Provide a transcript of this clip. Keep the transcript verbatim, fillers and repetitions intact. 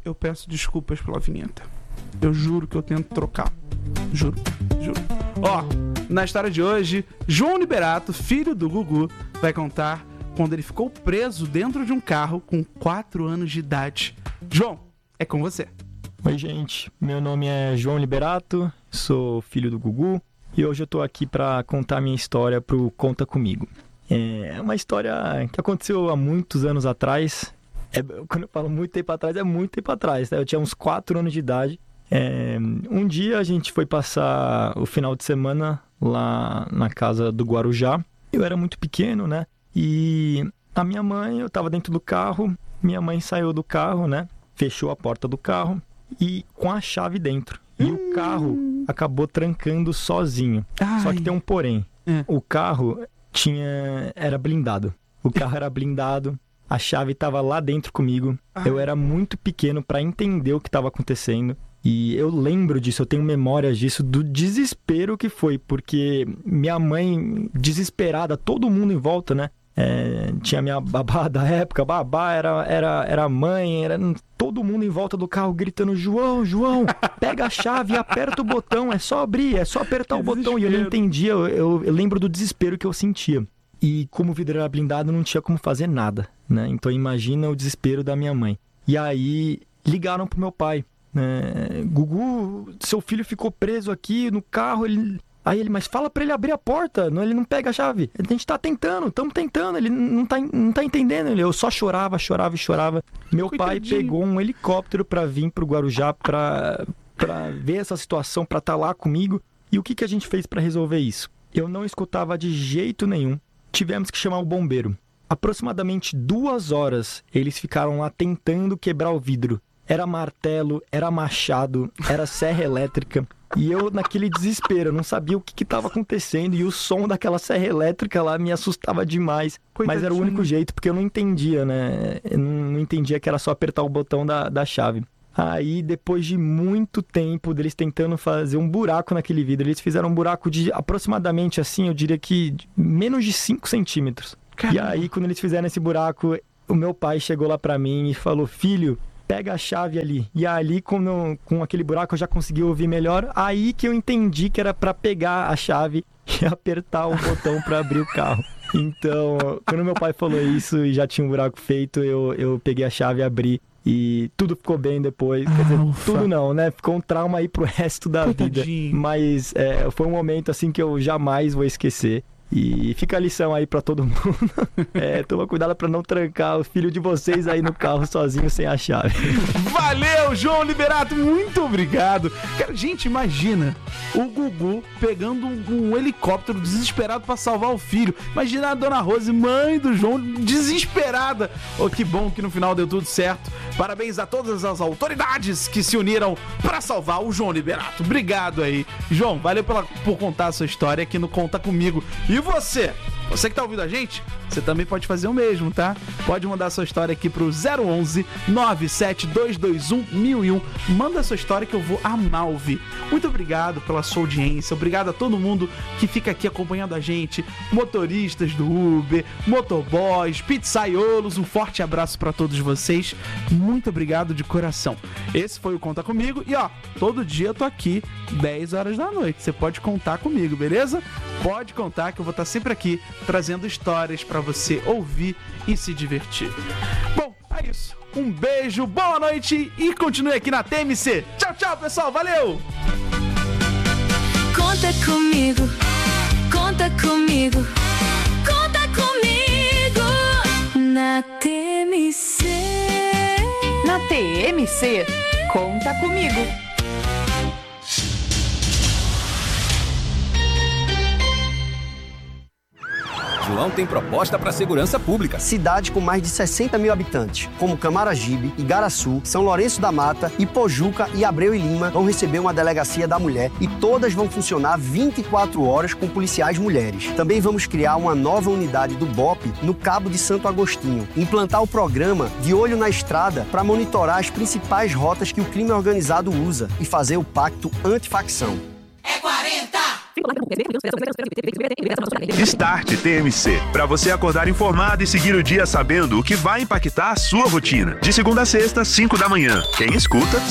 eu peço desculpas pela vinheta. Eu juro que eu tento trocar. Juro, juro. Ó, na história de hoje, João Liberato, filho do Gugu, vai contar quando ele ficou preso dentro de um carro com quatro anos de idade. João, é com você. Oi, gente. Meu nome é João Liberato, sou filho do Gugu e hoje eu tô aqui pra contar minha história pro Conta Comigo. É uma história que aconteceu há muitos anos atrás. É, quando eu falo muito tempo atrás, é muito tempo atrás, tá? Eu tinha uns quatro anos de idade. É, um dia a gente foi passar o final de semana lá na casa do Guarujá. Eu era muito pequeno, né? E a minha mãe, eu tava dentro do carro, minha mãe saiu do carro, né? Fechou a porta do carro e com a chave dentro. E hum. o carro acabou trancando sozinho. Ai. Só que tem um porém. É. O carro tinha era blindado. O carro era blindado. A chave estava lá dentro comigo. Ai. Eu era muito pequeno para entender o que estava acontecendo. E eu lembro disso, eu tenho memórias disso, do desespero que foi. Porque minha mãe, desesperada, todo mundo em volta, né? É, tinha minha babá da época, babá era, era, era mãe, era todo mundo em volta do carro gritando: João, João, pega a chave e aperta o botão, é só abrir, é só apertar o botão. E eu não entendia, eu, eu, eu lembro do desespero que eu sentia. E como o vidro era blindado, não tinha como fazer nada, né? Então imagina o desespero da minha mãe. E aí ligaram pro meu pai, né? Gugu, seu filho ficou preso aqui no carro, ele... Aí ele, mas fala pra ele abrir a porta, não, ele não pega a chave. A gente tá tentando, estamos tentando, ele não tá, não tá entendendo. Eu só chorava, chorava e chorava. Meu Coitadinho. Pai pegou um helicóptero pra vir pro Guarujá pra, pra ver essa situação, pra estar lá comigo. E o que, que a gente fez pra resolver isso? Eu não escutava de jeito nenhum. Tivemos que chamar o bombeiro. Aproximadamente duas horas eles ficaram lá tentando quebrar o vidro. Era martelo, era machado, era serra elétrica. E eu, naquele desespero, não sabia o que estava acontecendo. E o som daquela serra elétrica lá me assustava demais. Coitadinho. Mas era o único jeito, porque eu não entendia, né? Eu não entendia que era só apertar o botão da, da chave. Aí, depois de muito tempo deles tentando fazer um buraco naquele vidro, eles fizeram um buraco de aproximadamente, assim, eu diria que menos de cinco centímetros. Caramba. E aí, quando eles fizeram esse buraco, o meu pai chegou lá pra mim e falou: filho, pega a chave ali. E ali, com, eu, com aquele buraco, eu já consegui ouvir melhor. Aí que eu entendi que era pra pegar a chave e apertar o botão pra abrir o carro. Então, quando meu pai falou isso e já tinha um buraco feito, eu, eu peguei a chave e abri. E tudo ficou bem depois. Quer dizer, ah, tudo não, né? Ficou um trauma aí pro resto da Coitadinho. vida. Mas é, foi um momento, assim, que eu jamais vou esquecer. E fica a lição aí pra todo mundo. É, toma cuidado pra não trancar o filho de vocês aí no carro sozinho sem a chave. Valeu, João Liberato, muito obrigado. Cara, gente, imagina o Gugu pegando um, um helicóptero desesperado pra salvar o filho. Imagina a dona Rose, mãe do João, desesperada. Oh, que bom que no final deu tudo certo. Parabéns a todas as autoridades que se uniram pra salvar o João Liberato. Obrigado aí. João, valeu pela, por contar a sua história aqui no Conta Comigo. E você? Você que tá ouvindo a gente, você também pode fazer o mesmo, tá? Pode mandar sua história aqui pro zero onze, nove sete dois dois um, mil e um. Manda a sua história que eu vou amar ouvir. Muito obrigado pela sua audiência. Obrigado a todo mundo que fica aqui acompanhando a gente. Motoristas do Uber, motoboys, pizzaiolos. Um forte abraço pra todos vocês. Muito obrigado de coração. Esse foi o Conta Comigo. E ó, todo dia eu tô aqui, dez horas da noite. Você pode contar comigo, beleza? Pode contar que eu vou estar sempre aqui trazendo histórias pra você ouvir e se divertir. Bom, é isso. Um beijo, boa noite e continue aqui na T M C. Tchau, tchau, pessoal. Valeu! Conta comigo, conta comigo, conta comigo na T M C. Na T M C, conta comigo. João tem proposta para a segurança pública. Cidades com mais de sessenta mil habitantes, como Camaragibe, Igaraçu, São Lourenço da Mata, Ipojuca e Abreu e Lima, vão receber uma delegacia da mulher e todas vão funcionar vinte e quatro horas com policiais mulheres. Também vamos criar uma nova unidade do B O P no Cabo de Santo Agostinho, implantar o programa De Olho na Estrada para monitorar as principais rotas que o crime organizado usa e fazer o pacto antifacção. É quarenta! Start T M C, para você acordar informado e seguir o dia sabendo o que vai impactar a sua rotina. De segunda a sexta, cinco da manhã. Quem escuta,